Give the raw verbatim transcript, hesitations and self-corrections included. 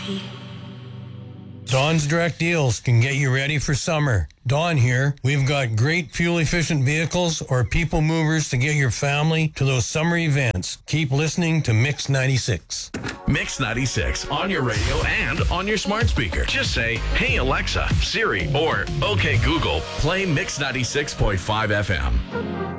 Don's Direct Deals can get you ready for summer. Don here. We've got great fuel-efficient vehicles or people movers to get your family to those summer events. Keep listening to Mix ninety-six. Mix ninety-six on your radio and on your smart speaker. Just say, "Hey Alexa, Siri," or "Okay Google, play Mix ninety-six point five F M."